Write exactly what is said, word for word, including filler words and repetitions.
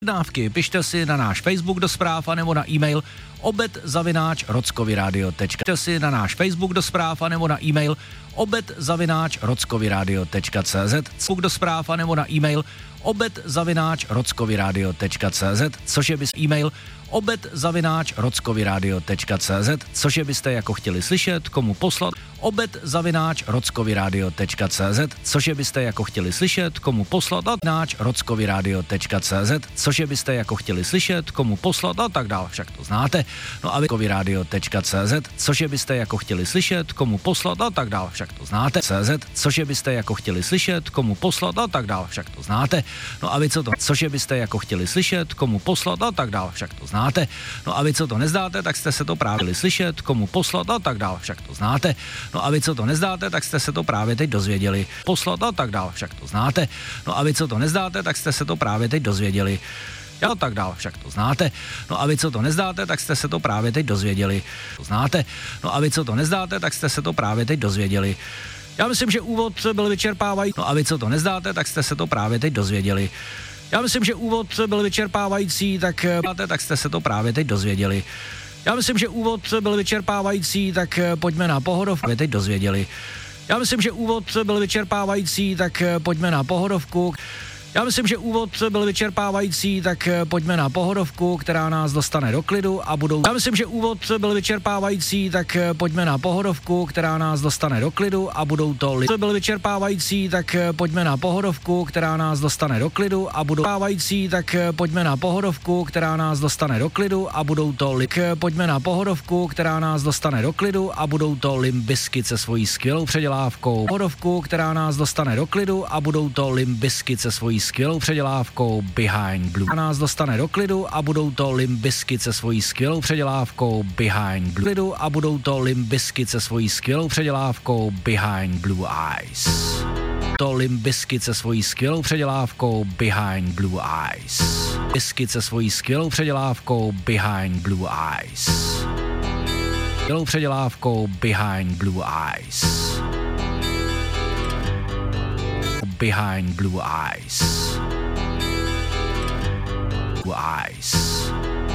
Dávky pište si na náš Facebook do zpráv anebo na e-mail obed zavináč rockovyradio tečka cé zet. Pište si na náš Facebook do zpráv anebo na e-mail obed zavináč rockovyradio tečka cé zet. Facebook do zpráv anebo na e-mail obed zavináč rockovyradio tečka cé zet, což je bys e-mail obed zavináč rockovyradio tečka cé zet, což je byste jako chtěli slyšet, komu poslat, obed zavináč rockovyradio tečka cé zet, což je byste jako chtěli slyšet, komu poslat, a náč rockovyradio tečka cé zet, což je byste jako chtěli slyšet, komu poslat a tak dál, však to znáte. No a rockovyradio tečka cé zet, což je byste jako chtěli slyšet, komu poslat a tak dál, však to znáte. cé zet, což je byste jako chtěli slyšet, komu poslat a tak dál, však to znáte. No a vy co to, což je byste jako chtěli slyšet, komu poslat a tak dál, však to znáte. No a vy co to nezdáte, tak jste se to právě chtěli slyšet, komu poslat a tak dál, však to znáte. No a vy co to nezdáte, tak jste se to právě teď dozvěděli. Poslat a tak dál, však to znáte. No a vy co to nezdáte, tak jste se to právě teď dozvěděli. A tak dál, však to znáte. No a vy co to nezdáte, tak jste se to právě teď dozvěděli. To znáte. No a vy co to nezdáte, tak jste se to právě teď dozvěděli. Já myslím, že úvod byl vyčerpávající. No a vy co to nezdáte, tak jste se to právě teď dozvěděli. Já myslím, že úvod byl vyčerpávající, tak tak jste se to právě teď dozvěděli. Já myslím, že úvod byl vyčerpávající, tak pojďme na pohodovku. Teď dozvěděli. Já myslím, že úvod byl vyčerpávající, tak pojďme na pohodovku. Já myslím, že úvod byl vyčerpávající, tak pojďme na pohodovku, která nás dostane do klidu a budou... Já myslím, že úvod byl vyčerpávající, tak pojďme na pohodovku, která nás dostane do klidu a budou to li... byl vyčerpávající, tak pojďme na pohodovku, která nás dostane do klidu a budou... Vyčerpávající, tak pojďme na pohodovku, která nás dostane do klidu a budou to li... Pojďme na pohodovku, která nás dostane do klidu a budou to Limp Bizkit se svojí skvělou předělávkou. Pohodovku, která nás dostane do klidu a budou to Limp Bizkit se svojí skvělou předělávkou Behind Blue. A nás dostane do klidu a budou to Limp Bizkit se svojí skvělou předělávkou Behind Blue. Klidu a budou to Limp Bizkit se svojí skvělou předělávkou Behind Blue Eyes. To Limp Bizkit se svojí skvělou předělávkou Behind Blue Eyes. Bizkit se svojí skvělou předělávkou Behind Blue Eyes. Skvělou předělávkou Behind Blue Eyes. Behind Blue Eyes. Blue Eyes.